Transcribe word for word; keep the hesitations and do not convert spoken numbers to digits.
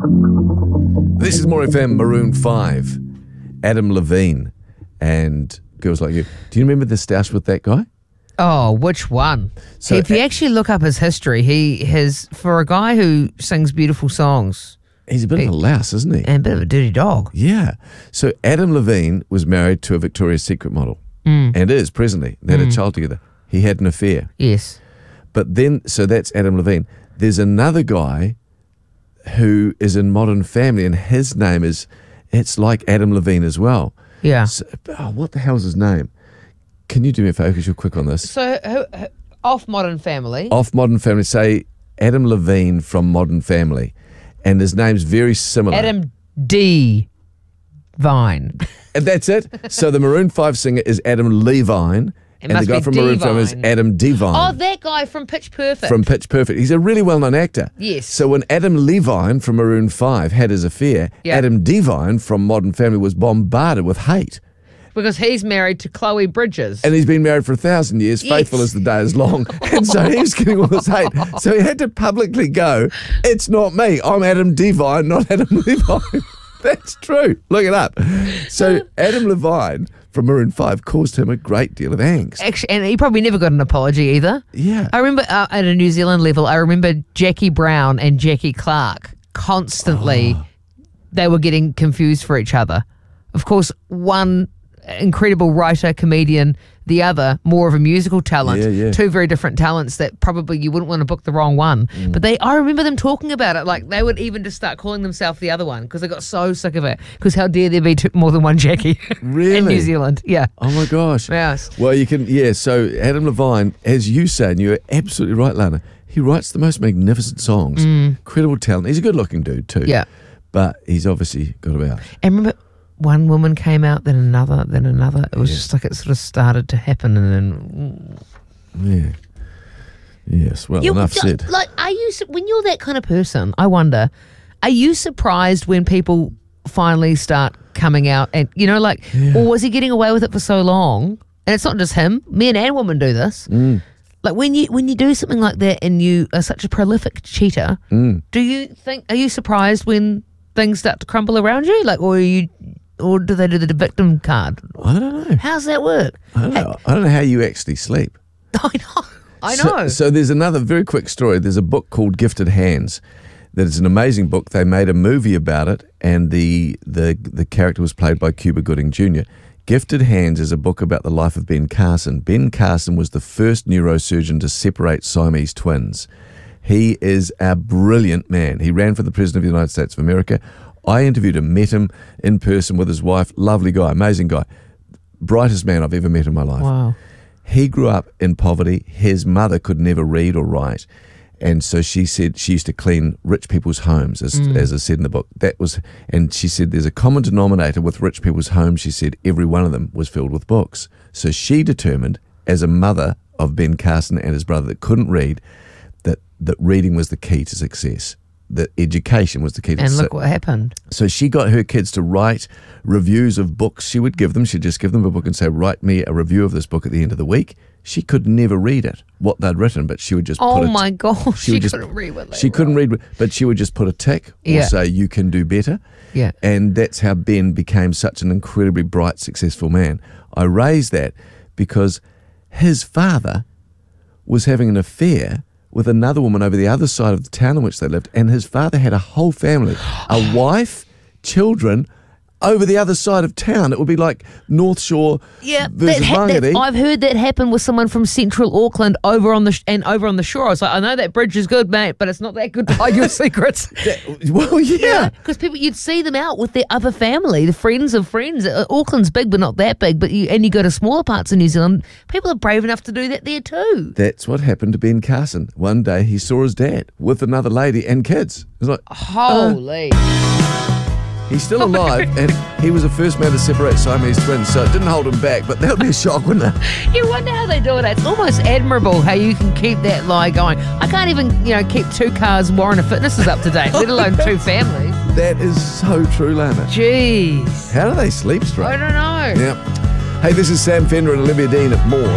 This is More F M, Maroon five, Adam Levine, and Girls Like You. Do you remember the stoush with that guy? Oh, which one? So, if you uh, actually look up his history, he has, for a guy who sings beautiful songs, He's a bit of a louse, isn't he? and a bit of a dirty dog. Yeah. So Adam Levine was married to a Victoria's Secret model, Mm. and is presently. They had a child together. He had an affair. Yes. But then, so that's Adam Levine. There's another guy who is in Modern Family, and his name is, it's like Adam Levine as well. Yeah. So, oh, what the hell's his name? Can you do me a focus? You're quick on this. So, who, who, off Modern Family. Off Modern Family, say Adam Levine from Modern Family, and his name's very similar. Adam D. Vine. And that's it. So the Maroon five singer is Adam Levine, It and the must guy be from Maroon five is Devine. Adam Devine. Oh, that guy from Pitch Perfect. From Pitch Perfect. He's a really well-known actor. Yes. So when Adam Levine from Maroon five had his affair, Yeah. Adam Devine from Modern Family was bombarded with hate. Because he's married to Chloe Bridges. And he's been married for a thousand years, Yes. faithful as the day is long. And so he was getting all this hate. So he had to publicly go, it's not me. I'm Adam Devine, not Adam Levine. That's true. Look it up. So Adam Levine from Maroon five caused him a great deal of angst. Actually, and he probably never got an apology either. Yeah. I remember uh, at a New Zealand level, I remember Jackie Brown and Jackie Clark constantly, Oh. they were getting confused for each other. Of course, one incredible writer, comedian, the other more of a musical talent. Yeah, yeah. Two very different talents that probably you wouldn't want to book the wrong one. Mm. But they, I remember them talking about it. Like they would even just start calling themselves the other one because they got so sick of it. Because how dare there be two, more than one Jackie in Really? New Zealand? Yeah. Oh my gosh. Yes. Well, you can, yeah. So Adam Levine, as you say, and you're absolutely right, Lana, he writes the most magnificent songs. Incredible talent. He's a good looking dude too. Yeah. But he's obviously got about. And remember, one woman came out, then another, then another. It was just like it sort of started to happen, and then Yeah. Yes. Well, You- enough you- said. Like, are you su- when you're that kind of person? I wonder, are you surprised when people finally start coming out, and you know, like, or was he getting away with it for so long? And it's not just him; men and women do this. Mm. Like when you when you do something like that, and you are such a prolific cheater, Mm. do you think? Are you surprised when things start to crumble around you? Like, or are you? Or do they do the victim card? I don't know. How's that work? I don't know. I don't know how you actually sleep. I know. I So- know. So, there's another very quick story. There's a book called Gifted Hands that is an amazing book. They made a movie about it, and the the the character was played by Cuba Gooding Junior Gifted Hands is a book about the life of Ben Carson. Ben Carson was the first neurosurgeon to separate Siamese twins. He is a brilliant man. He ran for the President of the United States of America. I interviewed him, met him in person with his wife. Lovely guy, amazing guy. Brightest man I've ever met in my life. Wow. He grew up in poverty. His mother could never read or write. And so she said she used to clean rich people's homes, as, as I said in the book. That was, and she said there's a common denominator with rich people's homes. She said every one of them was filled with books. So she determined, as a mother of Ben Carson and his brother that couldn't read, that, that reading was the key to success. That education was the key to And success. look what happened. So she got her kids to write reviews of books she would give them. She'd just give them a book and say, write me a review of this book at the end of the week. She could never read it, what they'd written, but she would just Oh put a my gosh, she, would just- couldn't read what they She couldn't wrote. read, but she would just put a tick or Yeah. say, you can do better. Yeah. And that's how Ben became such an incredibly bright, successful man. I raised that because his father was having an affair with another woman over the other side of the town in which they lived, and his father had a whole family, a wife, children, over the other side of town. It would be like North Shore Yeah, versus that ha- that- Mangere. I've heard that happen with someone from Central Auckland over on the sh- and over on the shore. I was like, I know that bridge is good, mate, but it's not that good to hide your secrets. Well, yeah. Because people, you'd see them out with their other family, the friends of friends. Uh, Auckland's big, but not that big. But you, and you go to smaller parts of New Zealand, people are brave enough to do that there too. That's what happened to Ben Carson. One day he saw his dad with another lady and kids. It was like, Holy. he's still alive, and he was the first man to separate Siamese twins, so it didn't hold him back, but that would be a shock, wouldn't it? You wonder how they do it. It's almost admirable how you can keep that lie going. I can't even, you know, keep two cars Warren Fitness is up to date, let alone two families. That is so true, Lana. Jeez. How do they sleep straight? I don't know. Yeah. Hey, this is Sam Fender and Olivia Dean at More.